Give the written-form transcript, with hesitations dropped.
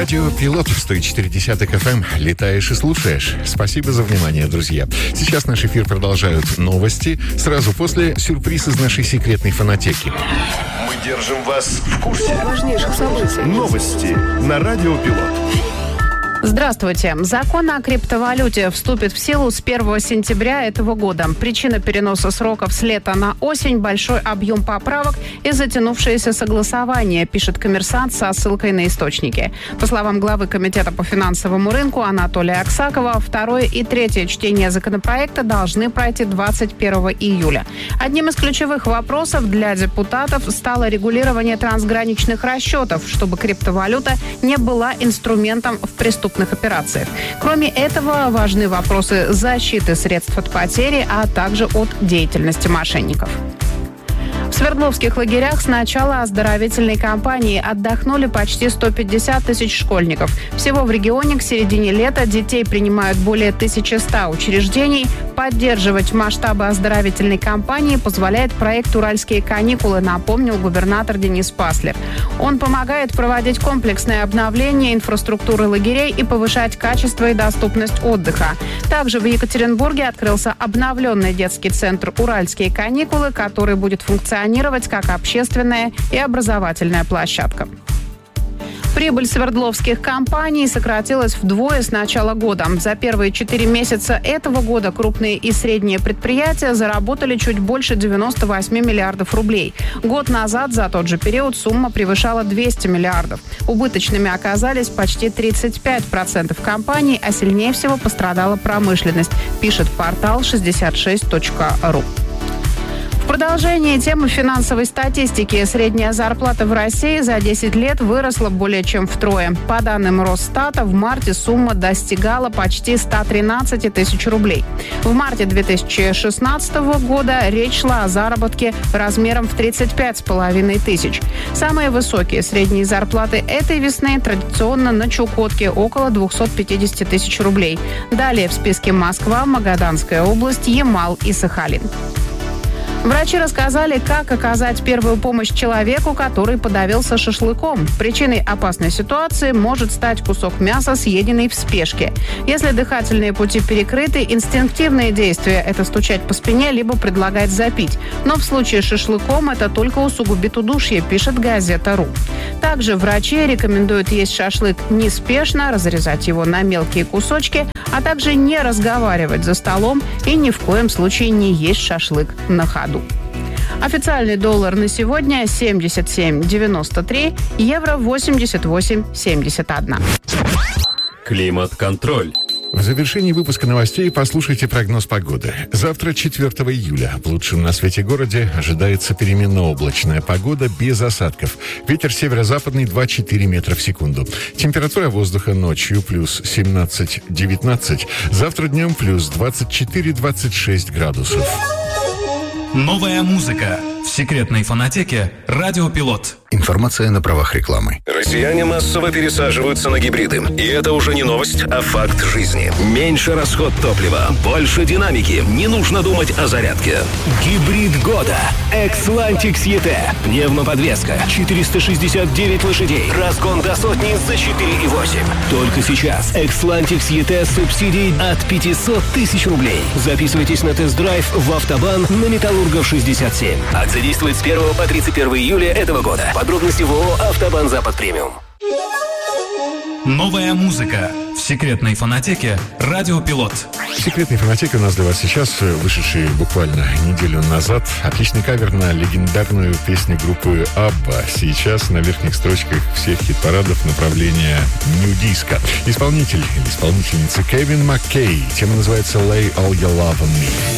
Радио Пилот 104.10 FM. Летаешь и слушаешь. Спасибо за внимание, друзья. Сейчас наш эфир продолжают новости. Сразу после сюрприз из нашей секретной фонотеки. Мы держим вас в курсе важнейших событий. Новости на Радио Пилот. Здравствуйте. Закон о криптовалюте вступит в силу с 1 сентября этого года. Причина переноса сроков с лета на осень – большой объем поправок и затянувшееся согласование, пишет «Коммерсант» со ссылкой на источники. По словам главы Комитета по финансовому рынку Анатолия Аксакова, второе и третье чтение законопроекта должны пройти 21 июля. Одним из ключевых вопросов для депутатов стало регулирование трансграничных расчетов, чтобы криптовалюта не была инструментом в преступных операциях. Кроме этого, важны вопросы защиты средств от потери, а также от деятельности мошенников. В Свердловских лагерях с начала оздоровительной кампании отдохнули почти 150 тысяч школьников. Всего в регионе к середине лета детей принимают более 1100 учреждений. Поддерживать масштабы оздоровительной кампании позволяет проект «Уральские каникулы», напомнил губернатор Денис Паслер. Он помогает проводить комплексное обновление инфраструктуры лагерей и повышать качество и доступность отдыха. Также в Екатеринбурге открылся обновленный детский центр «Уральские каникулы», который будет функционировать как общественная и образовательная площадка. Прибыль свердловских компаний сократилась вдвое с начала года. За первые 4 месяца этого года крупные и средние предприятия заработали чуть больше 98 миллиардов рублей. Год назад за тот же период сумма превышала 200 миллиардов. Убыточными оказались почти 35% компаний, а сильнее всего пострадала промышленность, пишет портал 66.ru. В продолжении темы финансовой статистики средняя зарплата в России за 10 лет выросла более чем втрое. По данным Росстата, в марте сумма достигала почти 113 тысяч рублей. В марте 2016 года речь шла о заработке размером в 35,5 тысяч. Самые высокие средние зарплаты этой весны традиционно на Чукотке – около 250 тысяч рублей. Далее в списке Москва, Магаданская область, Ямал и Сахалин. Врачи рассказали, как оказать первую помощь человеку, который подавился шашлыком. Причиной опасной ситуации может стать кусок мяса, съеденный в спешке. Если дыхательные пути перекрыты, инстинктивные действия – это стучать по спине, либо предлагать запить. Но в случае с шашлыком это только усугубит удушье, пишет газета.ру. Также врачи рекомендуют есть шашлык неспешно, разрезать его на мелкие кусочки, а также не разговаривать за столом и ни в коем случае не есть шашлык на ходу. Официальный доллар на сегодня 77,93, евро 88,71. Климат-контроль. В завершении выпуска новостей послушайте прогноз погоды. Завтра, 4 июля, в лучшем на свете городе ожидается переменно-облачная погода без осадков. Ветер северо-западный 2-4 метра в секунду. Температура воздуха ночью плюс 17-19. Завтра днем плюс 24-26 градусов. Новая музыка в секретной фонотеке «Радио Пилот». Информация на правах рекламы. Россияне массово пересаживаются на гибриды. И это уже не новость, а факт жизни. Меньше расход топлива, больше динамики. Не нужно думать о зарядке. Гибрид года. Xlantix ET. Пневмоподвеска. 469 лошадей. Разгон до сотни за 4,8. Только сейчас. Xlantix ET с субсидией от 500 тысяч рублей. Записывайтесь на тест-драйв в Автобан на Металлургов 67. Акция действует с 1 по 31 июля этого года. Подробности в ООО «Автобан Запад Премиум». Новая музыка в секретной фонотеке «Радио Пилот». В секретной фонотеке у нас для вас сейчас, вышедший буквально неделю назад, отличный кавер на легендарную песню группы Абба. Сейчас на верхних строчках всех хит-парадов направления нью-диско. Исполнитель или исполнительница Кевин Маккей. Тема называется «Lay All Your Love on Me».